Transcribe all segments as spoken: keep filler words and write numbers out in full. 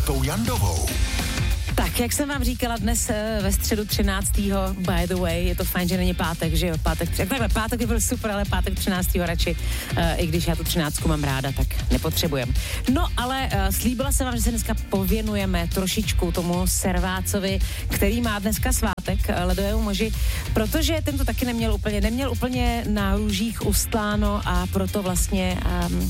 Martou Jandovou. Tak, jak jsem vám říkala dnes ve středu třináctého by the way, je to fajn, že není pátek, že jo, pátek, takhle, pátek by byl super, ale pátek třináctého radši, uh, i když já tu třináctku mám ráda, tak nepotřebujem. No, ale uh, slíbila jsem vám, že se dneska pověnujeme trošičku tomu servácovi, který má dneska svátek, uh, ledovému muži, protože ten to taky neměl úplně, neměl úplně na růžích ustláno a proto vlastně um,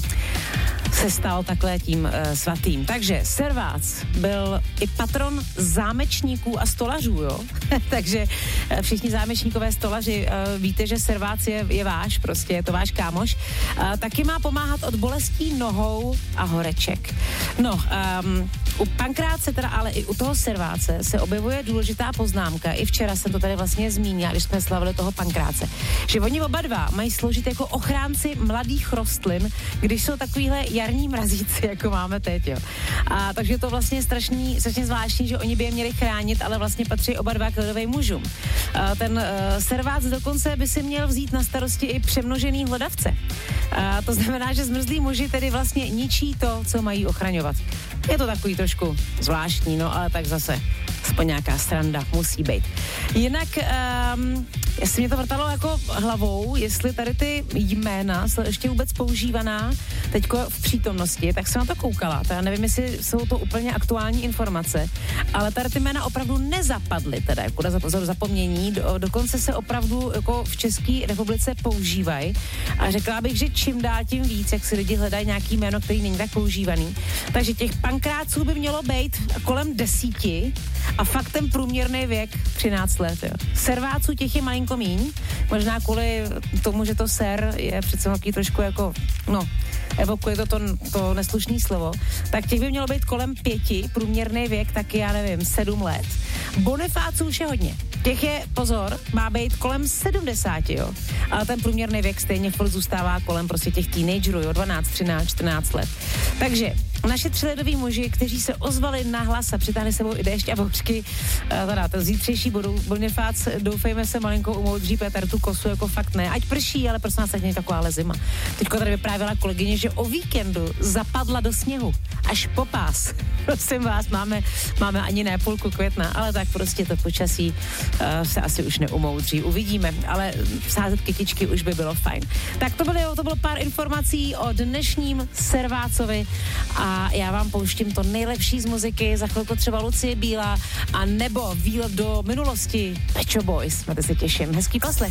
se stal takhle tím uh, svatým. Takže servác byl i patron zámečníků a stolařů, jo? Takže uh, všichni zámečníkové stolaři, uh, víte, že servác je, je váš, prostě je to váš kámoš. Uh, taky má pomáhat od bolestí nohou a horeček. No, um, u Pankráce teda, ale i u toho serváce se objevuje důležitá poznámka. I včera jsem to tady vlastně zmínila, když jsme slavili toho Pankráce, že oni oba dva mají sloužit jako ochránci mladých rostlin, když jsou takovýhle jarní mrazíci, jako máme teď, jo. A takže to vlastně je strašný, strašně zvláštní, že oni by je měli chránit, ale vlastně patří oba dva k ledovým mužům. A ten uh, servác dokonce by si měl vzít na starosti i přemnožený hlodavce. A to znamená, že zmrzlí muži tedy vlastně ničí to, co mají ochraňovat. Je to takový trošku zvláštní, no ale tak zase aspoň nějaká sranda musí být. Jinak, um, jestli mě to vrtalo jako hlavou, jestli tady ty jména jsou ještě vůbec používaná teďko v přítomnosti, tak jsem na to koukala. Teda nevím, jestli jsou to úplně aktuální informace, ale tady ty jména opravdu nezapadly, teda jako na zapomnění, do, dokonce se opravdu jako v České republice používají. A řekla bych, že čím dál tím víc, jak si lidi hledají nějaký jméno, který není tak používaný. Takže těch pankráců by mělo být kolem desíti a fakt ten průměrný věk třináct let, jo. Serváců těch je malinko míň, možná kvůli tomu, že to ser je přece takový trošku jako, no, evokuje to, to to neslušný slovo, tak těch by mělo být kolem pěti, průměrný věk taky, já nevím, sedm let. Bonifáců už je hodně. Těch je, pozor, má být kolem sedmdesáti, jo. Ale ten průměrný věk stejně furt zůstává kolem prostě těch teenagerů, jo, dvanáct, třináct, čtrnáct let. Takže naše tři ledoví muži, kteří se ozvali na hlas a přitáhli sebou i déšť a bouřky, teda ten zítřejší budou Bonifác, doufejme se malinko umoudří, Petr tu kosu jako fakt ne. Ať prší, ale prosím vás, ať není takováhle zima. Teďko tady vyprávěla kolegyně, že o víkendu zapadla do sněhu až po pás. Prosím vás, máme, máme ani ne půlku května, ale tak prostě to počasí uh, se asi už neumoudří. Uvidíme, ale sázet kytičky už by bylo fajn. Tak to bylo, to bylo pár informací o dnešním servácovi a já vám pouštím to nejlepší z muziky, za chvilku třeba Lucie Bílá a nebo výlet do minulosti Pet Shop Boys. Na to se těším. Hezký poslech.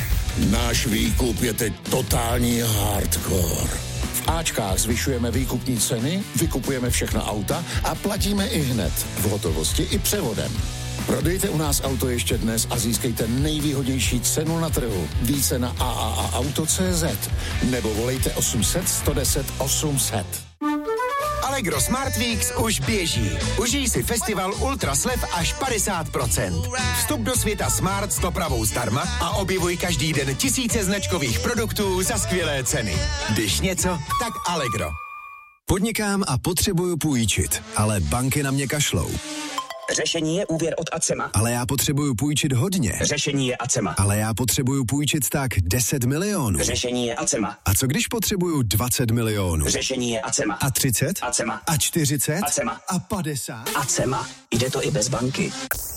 Náš výkup je teď totální hardcore. V Ačkách zvyšujeme výkupní ceny, vykupujeme všechna auta a platíme i hned, v hotovosti i převodem. Prodejte u nás auto ještě dnes a získejte nejvýhodnější cenu na trhu. Více na a a a auto tečka cé zet nebo volejte osm set, sto deset, osm set. Allegro Smart Weeks už běží. Užij si festival Ultra slev až padesát procent. Vstup do světa Smart s dopravou zdarma a objevuj každý den tisíce značkových produktů za skvělé ceny. Když něco, tak Allegro. Podnikám a potřebuju půjčit, ale banky na mě kašlou. Řešení je úvěr od Acema. Ale já potřebuju půjčit hodně. Řešení je Acema. Ale já potřebuju půjčit tak deset milionů. Řešení je Acema. A co když potřebuju dvacet milionů? Řešení je Acema. A třicet? Acema. A čtyřicet? Acema. A padesát? Acema. Jde to i bez banky.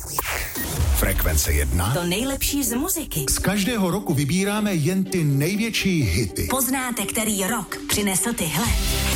Frekvence jedna. To nejlepší z muziky. Z každého roku vybíráme jen ty největší hity. Poznáte, který rok přinesl tyhle?